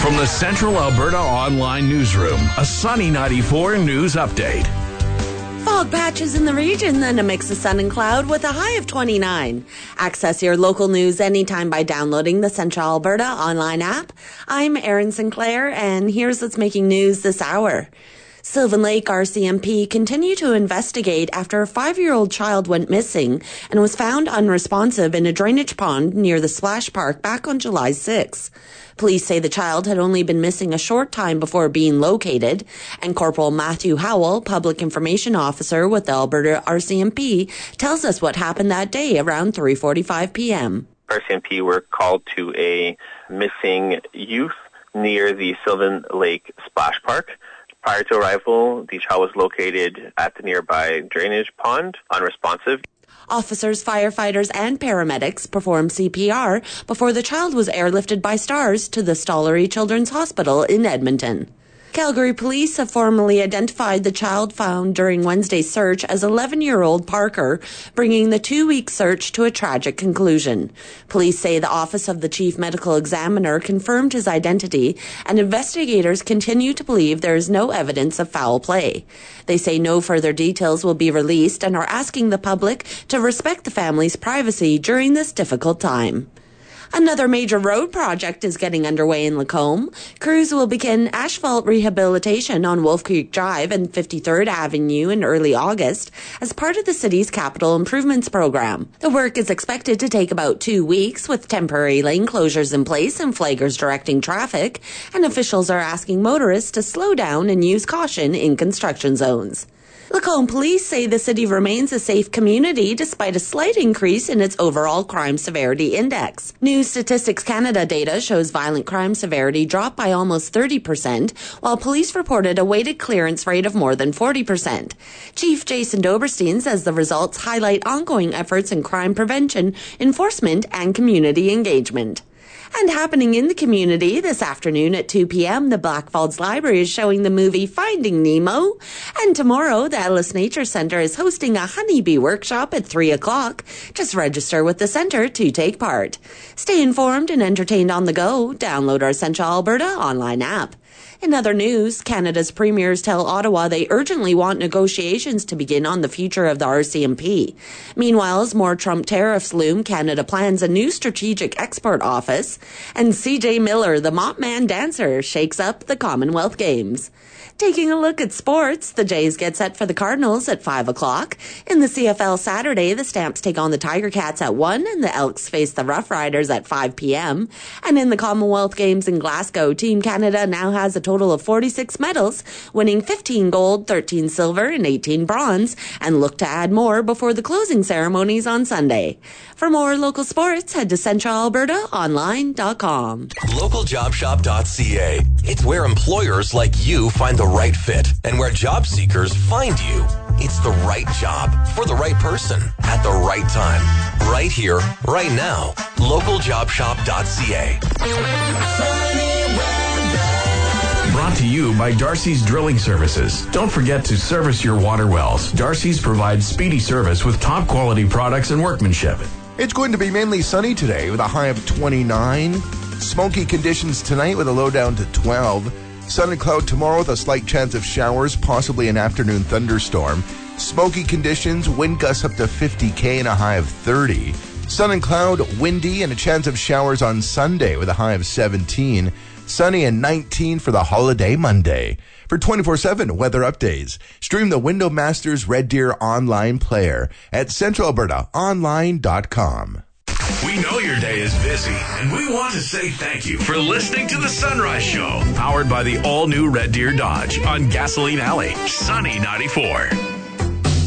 From the Central Alberta Online Newsroom, a Sunny 94 news update. Fog patches in the region, then a mix of sun and cloud with a high of 29. Access your local news anytime by downloading the Central Alberta Online app. I'm Erin Sinclair, and here's what's making news this hour. Sylvan Lake RCMP continue to investigate after a 5-year-old child went missing and was found unresponsive in a drainage pond near the Splash Park back on July 6. Police say the child had only been missing a short time before being located, and Corporal Matthew Howell, Public Information Officer with the Alberta RCMP, tells us what happened that day around 3:45 p.m. RCMP were called to a missing youth near the Sylvan Lake Splash Park. Prior to arrival, the child was located at the nearby drainage pond, unresponsive. Officers, firefighters, and paramedics performed CPR before the child was airlifted by Stars to the Stollery Children's Hospital in Edmonton. Calgary police have formally identified the child found during Wednesday's search as 11-year-old Parker, bringing the 2-week search to a tragic conclusion. Police say the Office of the Chief Medical Examiner confirmed his identity, and investigators continue to believe there is no evidence of foul play. They say no further details will be released and are asking the public to respect the family's privacy during this difficult time. Another major road project is getting underway in Lacombe. Crews will begin asphalt rehabilitation on Wolf Creek Drive and 53rd Avenue in early August as part of the city's capital improvements program. The work is expected to take about 2 weeks with temporary lane closures in place and flaggers directing traffic, and officials are asking motorists to slow down and use caution in construction zones. Lacombe police say the city remains a safe community despite a slight increase in its overall crime severity index. New Statistics Canada data shows violent crime severity dropped by almost 30%, while police reported a weighted clearance rate of more than 40%. Chief Jason Doberstein says the results highlight ongoing efforts in crime prevention, enforcement, and community engagement. And happening in the community this afternoon at 2 p.m., the Blackfalds Library is showing the movie Finding Nemo. And tomorrow, the Ellis Nature Centre is hosting a honeybee workshop at 3 o'clock. Just register with the centre to take part. Stay informed and entertained on the go. Download our Central Alberta online app. In other news, Canada's premiers tell Ottawa they urgently want negotiations to begin on the future of the RCMP. Meanwhile, as more Trump tariffs loom, Canada plans a new strategic export office, and CJ Miller, the Mopman dancer, shakes up the Commonwealth Games. Taking a look at sports, the Jays get set for the Cardinals at 5 o'clock. In the CFL Saturday, the Stamps take on the Tiger Cats at 1 and the Elks face the Rough Riders at 5 p.m. And in the Commonwealth Games in Glasgow, Team Canada now has a total of 46 medals, winning 15 gold, 13 silver, and 18 bronze, and look to add more before the closing ceremonies on Sunday. For more local sports, head to centralalbertaonline.com. Localjobshop.ca. It's where employers like you find the right fit and where job seekers find you. It's the right job for the right person at the right time. Right here, right now. Localjobshop.ca. Brought to you by Darcy's Drilling Services. Don't forget to service your water wells. Darcy's provides speedy service with top quality products and workmanship. It's going to be mainly sunny today with a high of 29. Smoky conditions tonight with a low down to 12. Sun and cloud tomorrow with a slight chance of showers, possibly an afternoon thunderstorm. Smoky conditions, wind gusts up to 50 and a high of 30. Sun and cloud, windy, and a chance of showers on Sunday with a high of 17. Sunny and 19 for the holiday Monday. For 24/7 weather updates, stream the Window Masters Red Deer online player at centralalbertaonline.com. We know your day is busy, and we want to say thank you for listening to The Sunrise Show, powered by the all-new Red Deer Dodge on Gasoline Alley, Sunny 94.